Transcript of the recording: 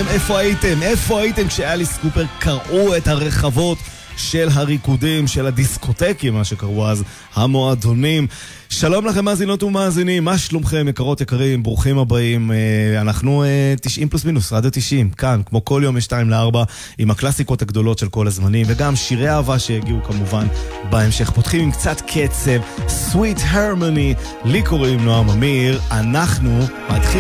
אתם? איפה הייתם כשאליס קופר קראו את הרחבות של הריקודים, של הדיסקוטקים, מה שקראו אז, המועדונים? שלום לכם מאזינות ומאזינים, מה שלומכם יקרות יקרים, ברוכים הבאים. אנחנו 90 פלוס מינוס, רדיו 90, כאן, כמו כל יום 2-4, עם הקלאסיקות הגדולות של כל הזמנים, וגם שירי אהבה שהגיעו כמובן בהמשך. פותחים עם קצת קצב, Sweet Harmony, לי קוראים נועם אמיר, אנחנו מתחילים.